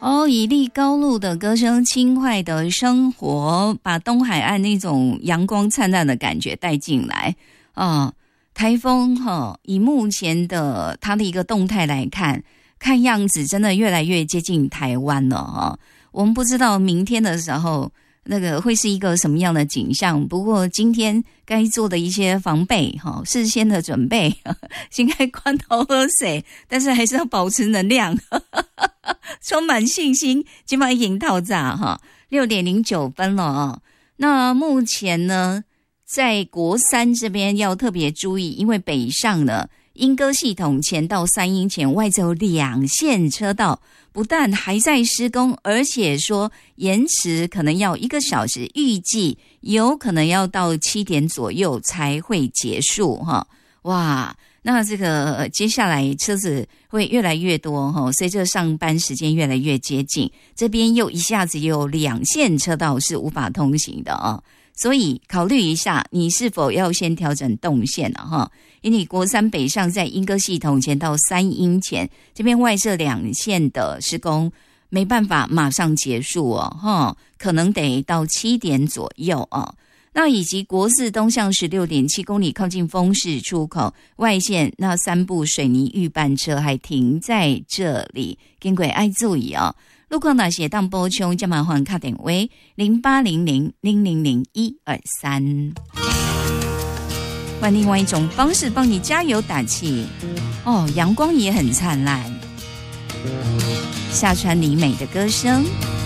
哦，以立高路的歌声，轻快的生活，把东海岸那种阳光灿烂的感觉带进来。台风以目前的它的一个动态来看，看样子真的越来越接近台湾了我们不知道明天的时候那个会是一个什么样的景象，不过今天该做的一些防备事先的准备先该关头喝水，但是还是要保持能量充满信心，今晚迎套炸6点09分了那目前呢在国三这边要特别注意，因为北上呢莺歌系统前到三鶯前外只有2线车道，不但还在施工，而且说延迟可能要1个小时，预计有可能要到7点左右才会结束哇，那这个接下来车子会越来越多随着上班时间越来越接近，这边又一下子有2线车道是无法通行的所以考虑一下你是否要先调整动线了因为国三北上在莺歌系统前到三鶯前这边外设2线的施工没办法马上结束可能得到7点左右那以及国四东向16.7公里靠近丰市出口外线那3部水泥预拌车还停在这里，经过要注意路况那些当补充加麻烦打电话0800000123。换另外一种方式帮你加油打气阳光也很灿烂。夏川里美的歌声。